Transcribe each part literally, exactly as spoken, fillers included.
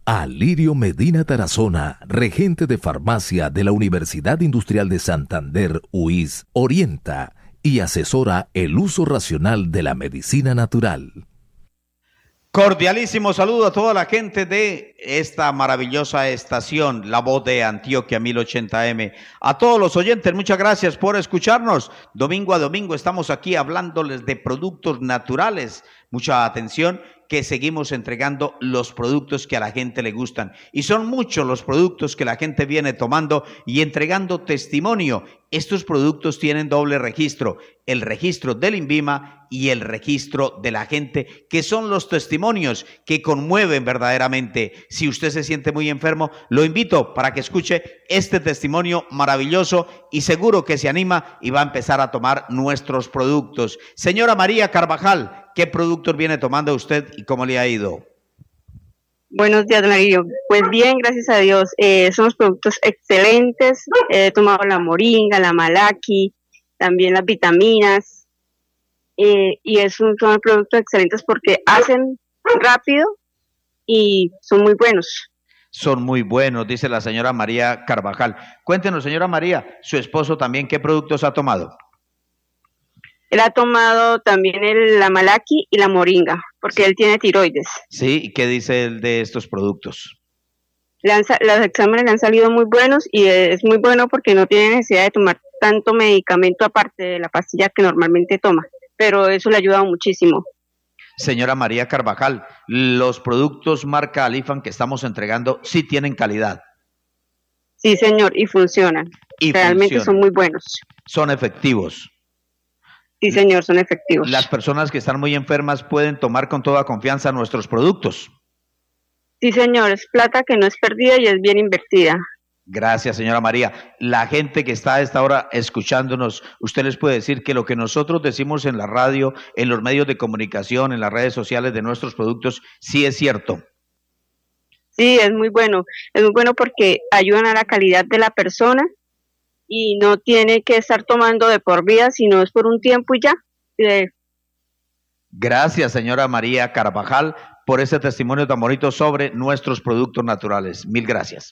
Alirio Medina Tarazona, regente de farmacia de la Universidad Industrial de Santander, U I S, orienta y asesora el uso racional de la medicina natural. Cordialísimo saludo a toda la gente de esta maravillosa estación, La Voz de Antioquia mil ochenta eme. A todos los oyentes, muchas gracias por escucharnos. Domingo a domingo estamos aquí hablándoles de productos naturales. Mucha atención, que seguimos entregando los productos que a la gente le gustan. Y son muchos los productos que la gente viene tomando y entregando testimonio. Estos productos tienen doble registro, el registro del INVIMA y el registro de la gente, que son los testimonios que conmueven verdaderamente. Si usted se siente muy enfermo, lo invito para que escuche este testimonio maravilloso y seguro que se anima y va a empezar a tomar nuestros productos. Señora María Carvajal, ¿qué productos viene tomando usted y cómo le ha ido? Buenos días, don Alirio. Pues bien, gracias a Dios. Eh, son los productos excelentes. He tomado la moringa, la malaki, también las vitaminas. Eh, y es un, son productos excelentes porque hacen rápido y son muy buenos. Son muy buenos, dice la señora María Carvajal. Cuéntenos, señora María, su esposo también, ¿qué productos ha tomado? Él ha tomado también el, la malaki y la moringa, porque él tiene tiroides. Sí, ¿y qué dice él de estos productos? Le han, los exámenes le han salido muy buenos y es muy bueno porque no tiene necesidad de tomar tanto medicamento aparte de la pastilla que normalmente toma, pero eso le ha ayudado muchísimo. Señora María Carvajal, los productos marca Alifan que estamos entregando sí tienen calidad. Sí, señor, y funcionan. Y realmente funcionan. Son muy buenos. Son efectivos. Sí, señor, son efectivos. Las personas que están muy enfermas pueden tomar con toda confianza nuestros productos. Sí, señor, es plata que no es perdida y es bien invertida. Gracias, señora María. La gente que está a esta hora escuchándonos, usted les puede decir que lo que nosotros decimos en la radio, en los medios de comunicación, en las redes sociales de nuestros productos, sí es cierto. Sí, es muy bueno. Es muy bueno porque ayudan a la calidad de la persona y no tiene que estar tomando de por vida, sino es por un tiempo y ya. Eh. Gracias, señora María Carvajal, por ese testimonio tan bonito sobre nuestros productos naturales. Mil gracias.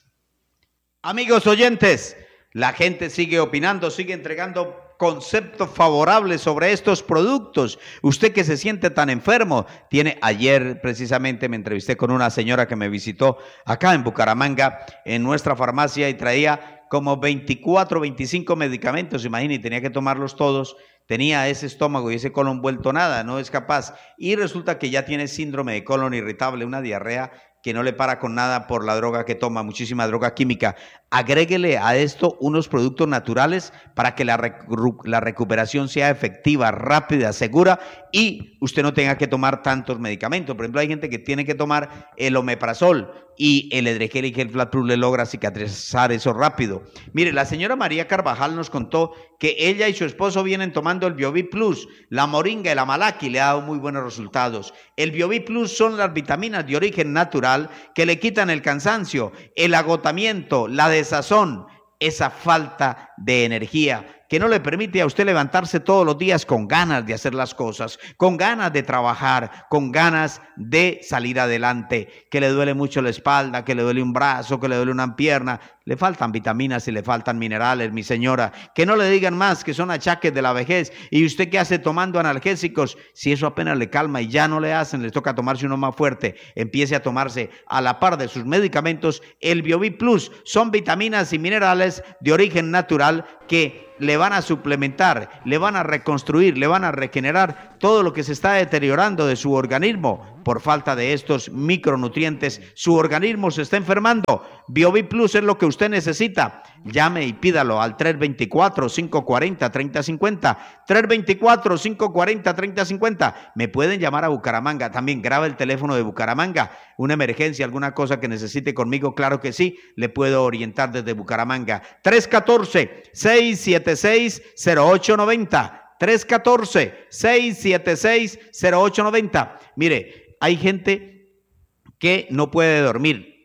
Amigos oyentes, la gente sigue opinando, sigue entregando conceptos favorables sobre estos productos. Usted que se siente tan enfermo, tiene ayer precisamente me entrevisté con una señora que me visitó acá en Bucaramanga, en nuestra farmacia, y traía como veinticuatro, veinticinco medicamentos, imagínate, tenía que tomarlos todos, tenía ese estómago y ese colon vuelto nada, no es capaz, y resulta que ya tiene síndrome de colon irritable, una diarrea que no le para con nada por la droga que toma, muchísima droga química. Agréguele a esto unos productos naturales para que la, recu la recuperación sea efectiva, rápida, segura y usted no tenga que tomar tantos medicamentos. Por ejemplo, hay gente que tiene que tomar el omeprazol y el Edregel y el Flat Plus le logra cicatrizar eso rápido. Mire, la señora María Carvajal nos contó que ella y su esposo vienen tomando el Biovi Plus, la moringa y la malaki, le ha dado muy buenos resultados. El Biovi Plus son las vitaminas de origen natural que le quitan el cansancio, el agotamiento, la desazón, esa falta de energía que no le permite a usted levantarse todos los días con ganas de hacer las cosas, con ganas de trabajar, con ganas de salir adelante, que le duele mucho la espalda, que le duele un brazo, que le duele una pierna, le faltan vitaminas y le faltan minerales, mi señora, que no le digan más que son achaques de la vejez. ¿Y usted qué hace tomando analgésicos? Si eso apenas le calma y ya no le hacen, les toca tomarse uno más fuerte, empiece a tomarse a la par de sus medicamentos el Biovi Plus. Son vitaminas y minerales de origen natural que le van a suplementar, le van a reconstruir, le van a regenerar todo lo que se está deteriorando de su organismo por falta de estos micronutrientes. Su organismo se está enfermando. Biovi Plus es lo que usted necesita. Llame y pídalo al tres dos cuatro, cinco cuatro cero, tres cero cinco cero, tres dos cuatro, cinco cuatro cero, tres cero cinco cero. Me pueden llamar a Bucaramanga, también graba el teléfono de Bucaramanga, una emergencia, alguna cosa que necesite conmigo, claro que sí, le puedo orientar desde Bucaramanga. tres uno cuatro, seis siete seis, cero ocho nueve cero, tres uno cuatro, seis siete seis, cero ocho nueve cero. Mire, hay gente que no puede dormir.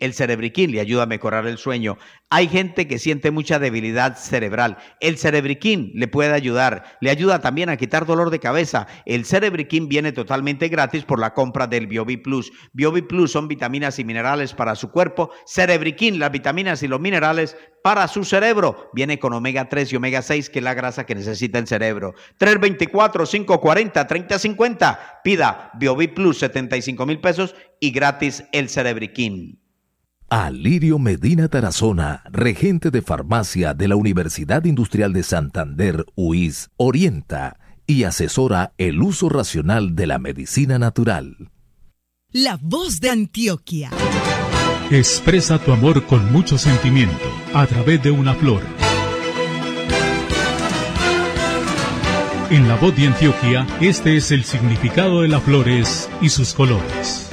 El Cerebriquín le ayuda a mejorar el sueño. Hay gente que siente mucha debilidad cerebral. El Cerebriquín le puede ayudar. Le ayuda también a quitar dolor de cabeza. El Cerebriquín viene totalmente gratis por la compra del Biovi Plus. Biovi Plus son vitaminas y minerales para su cuerpo. Cerebriquín, las vitaminas y los minerales para su cerebro. Viene con omega tres y omega seis, que es la grasa que necesita el cerebro. tres dos cuatro, cinco cuatro cero, tres cero cinco cero. Pida Biovi Plus, setenta y cinco mil pesos y gratis el Cerebriquín. Alirio Medina Tarazona, regente de farmacia de la Universidad Industrial de Santander, U I S, orienta y asesora el uso racional de la medicina natural. La voz de Antioquia. Expresa tu amor con mucho sentimiento a través de una flor. En La Voz de Antioquia, este es el significado de las flores y sus colores.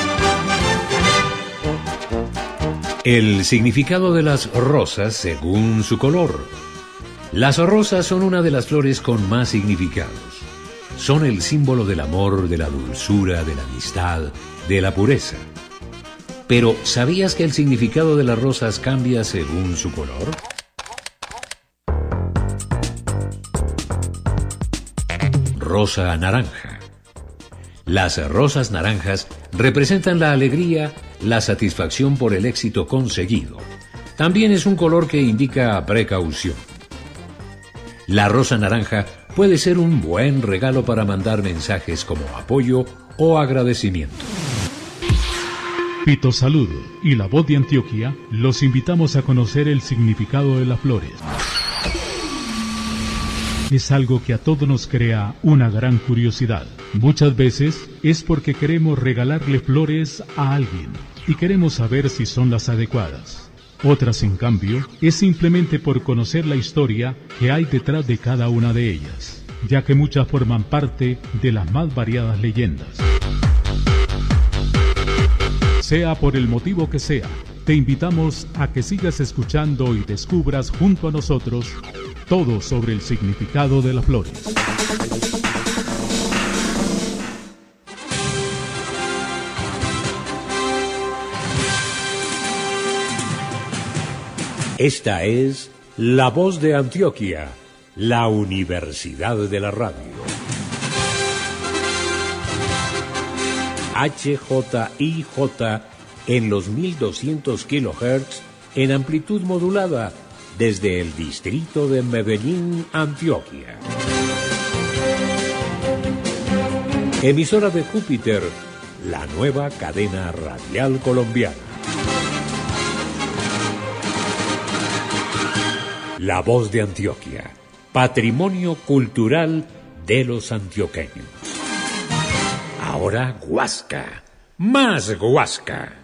El significado de las rosas según su color. Las rosas son una de las flores con más significados. Son el símbolo del amor, de la dulzura, de la amistad, de la pureza. Pero, ¿sabías que el significado de las rosas cambia según su color? Rosa naranja. Las rosas naranjas representan la alegría, la satisfacción por el éxito conseguido. También es un color que indica precaución. La rosa naranja puede ser un buen regalo para mandar mensajes como apoyo o agradecimiento. Pito Salud y La Voz de Antioquia los invitamos a conocer el significado de las flores. Es algo que a todos nos crea una gran curiosidad. Muchas veces es porque queremos regalarle flores a alguien y queremos saber si son las adecuadas. Otras, en cambio, es simplemente por conocer la historia que hay detrás de cada una de ellas, ya que muchas forman parte de las más variadas leyendas. Sea por el motivo que sea, te invitamos a que sigas escuchando y descubras junto a nosotros todo sobre el significado de las flores. Esta es La Voz de Antioquia, la Universidad de la Radio. H J I J en los mil doscientos kilohertz en amplitud modulada desde el distrito de Medellín, Antioquia. Emisora de Júpiter, la nueva cadena radial colombiana. La Voz de Antioquia, patrimonio cultural de los antioqueños. Ahora Guasca, más Guasca.